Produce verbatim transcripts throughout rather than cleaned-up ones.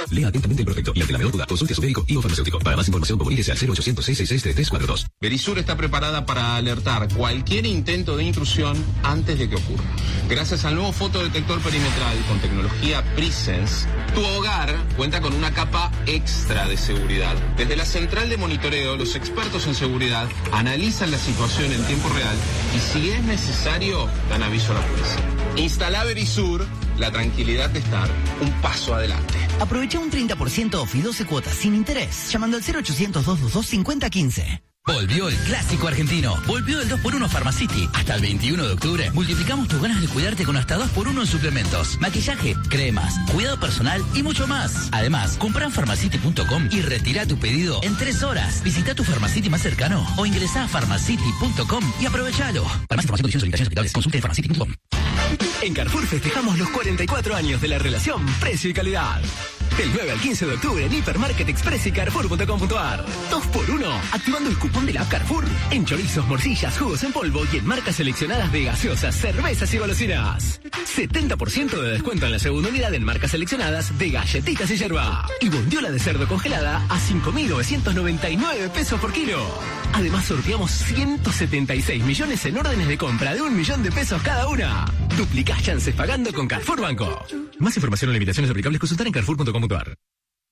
Lea atentamente el prospecto y ante la menor duda, consulte a su médico y o farmacéutico. Para más información, comuníquese al cero ochocientos, seiscientos sesenta y seis, treinta y tres cuarenta y dos. Verisur está preparada para alertar cualquier intento de intrusión antes de que ocurra. Gracias al nuevo fotodetector perimetral con tecnología Presence, tu hogar cuenta con una capa extra de seguridad. Desde la central de monitoreo, los expertos en seguridad analizan la situación en tiempo real y si es necesario, dan aviso a la policía. Instala Verisur, la tranquilidad de estar un paso adelante. Aprovecha un treinta por ciento off y doce cuotas sin interés llamando al cero ochocientos, doscientos veintidós, cincuenta quince. Volvió el clásico argentino. Volvió el dos por uno Pharmacity. Hasta el veintiuno de octubre multiplicamos tus ganas de cuidarte con hasta dos por uno en suplementos, maquillaje, cremas, cuidado personal y mucho más. Además, compra en pharmacity punto com y retira tu pedido en tres horas. Visita tu Pharmacity más cercano o ingresa a pharmacity punto com y aprovechalo. Para más información, condiciones y limitaciones aplicables, consulte en pharmacity punto com. En Carrefour festejamos los cuarenta y cuatro años de la relación precio y calidad. Del nueve al quince de octubre en Hipermarket Express y Carrefour punto com punto ar. dos por uno, activando el cupón de la app Carrefour. En chorizos, morcillas, jugos en polvo y en marcas seleccionadas de gaseosas, cervezas y golosinas. setenta por ciento de descuento en la segunda unidad en marcas seleccionadas de galletitas y yerba. Y bondiola de cerdo congelada a cinco mil novecientos noventa y nueve pesos por kilo. Además sorteamos ciento setenta y seis millones en órdenes de compra de un millón de pesos cada una. Duplicás chances pagando con Carrefour Banco. Más información o limitaciones aplicables, consultar en Carrefour punto com punto ar.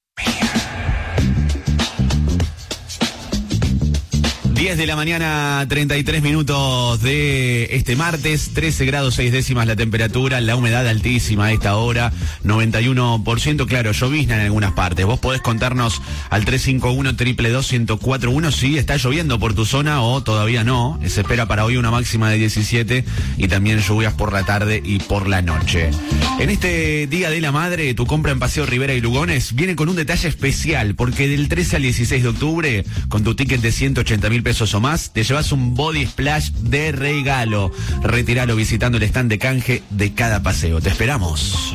diez de la mañana, treinta y tres minutos de este martes, trece grados seis décimas la temperatura, la humedad altísima a esta hora, noventa y uno por ciento, claro, llovizna en algunas partes. Vos podés contarnos al tres cinco uno, dos dos dos, uno cero cuatro uno si está lloviendo por tu zona o todavía no. Se espera para hoy una máxima de diecisiete y también lluvias por la tarde y por la noche. En este Día de la Madre, tu compra en Paseo Rivera y Lugones viene con un detalle especial, porque del trece al dieciséis de octubre, con tu ticket de ciento ochenta mil pesos o más, te llevas un body splash de regalo. Retiralo visitando el stand de canje de cada paseo. Te esperamos.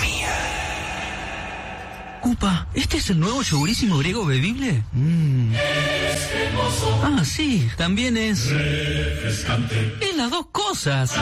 Upa, ¿este es el nuevo yogurísimo griego bebible? Mm. Ah, sí, también es... refrescante. Es las dos cosas.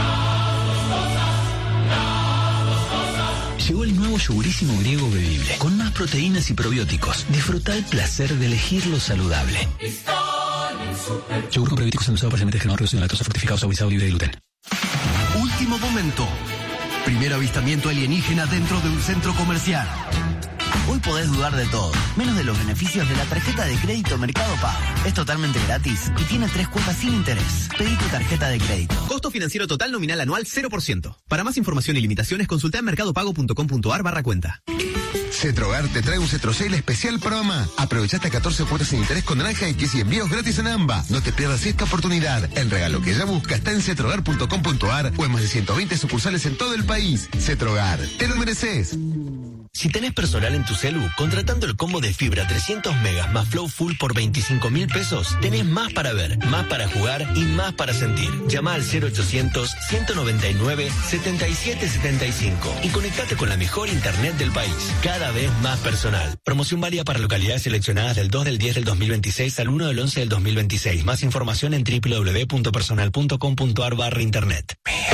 Llegó el nuevo yogurísimo griego bebible, con más proteínas y probióticos. Disfruta el placer de elegir lo saludable. Yogur con probióticos endulzado parcialmente generado reducido en lactosa, fructificado, saborizado, libre de gluten. Último momento. Primer avistamiento alienígena dentro de un centro comercial. Hoy podés dudar de todo, menos de los beneficios de la tarjeta de crédito Mercado Pago. Es totalmente gratis y tiene tres cuotas sin interés. Pedí tu tarjeta de crédito. Costo financiero total nominal anual cero por ciento. Para más información y limitaciones, consulta en mercadopago punto com punto ar barra cuenta. Cetrogar te trae un Cetrosale especial para mamá. Aprovecha hasta catorce cuotas sin interés con naranja y queso y envíos gratis en AMBA. No te pierdas esta oportunidad. El regalo que ella busca está en cetrogar punto com punto ar o en más de ciento veinte sucursales en todo el país. Cetrogar, te lo mereces. Si tenés personal en tu celu, contratando el combo de fibra trescientos megas más Flow Full por veinticinco mil pesos, tenés más para ver, más para jugar y más para sentir. Llama al cero ochocientos, ciento noventa y nueve, setenta y siete setenta y cinco y conectate con la mejor internet del país. Cada vez más personal. Promoción válida para localidades seleccionadas del dos del diez del dos mil veintiséis al uno del once del dos mil veintiséis. Más información en doble u doble u doble u punto personal punto com punto ar barra internet.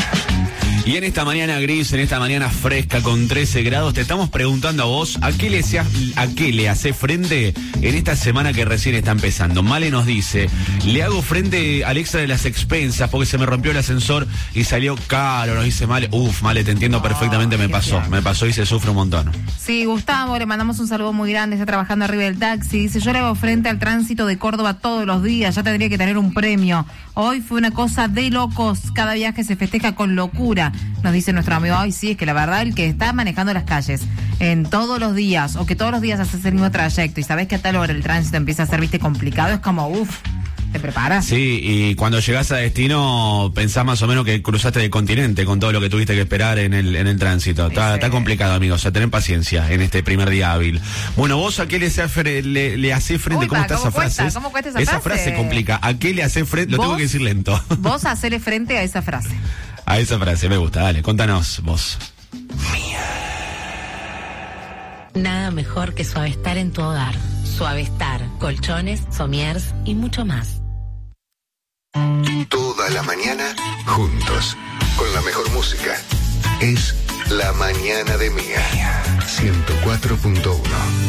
Y en esta mañana gris, en esta mañana fresca con trece grados, te estamos preguntando a vos a qué le hace, a qué le hace frente en esta semana que recién está empezando. Male nos dice, le hago frente al extra de las expensas porque se me rompió el ascensor y salió caro, nos dice Male. Uf, Male, te entiendo perfectamente, me pasó, me pasó y se sufre un montón. Sí, Gustavo, le mandamos un saludo muy grande, está trabajando arriba del taxi. Dice, yo le hago frente al tránsito de Córdoba todos los días, ya tendría que tener un premio. Hoy fue una cosa de locos, cada viaje se festeja con locura. Nos dice nuestro amigo, ay sí, es que la verdad el que está manejando las calles en todos los días, o que todos los días haces el mismo trayecto y sabes que a tal hora el tránsito empieza a ser, viste, complicado, es como, uff, ¿te preparas? Sí, y cuando llegás a destino pensás más o menos que cruzaste de continente con todo lo que tuviste que esperar en el en el tránsito. Está, sí. Está complicado, amigos, o sea, tener paciencia en este primer día hábil. Bueno, vos a qué le hace le, le hace frente, Uy, ¿cómo está esa cuesta? frase? ¿Cómo cuesta esa, esa frase? frase complica. ¿A qué le hace frente? Lo tengo que decir lento. Vos hacele frente a esa frase. A esa frase, me gusta, dale, contanos vos. Nada mejor que Suavestar en tu hogar. Suavestar, colchones, somiers y mucho más. Toda la mañana juntos, con la mejor música. Es La mañana de Mía. ciento cuatro punto uno.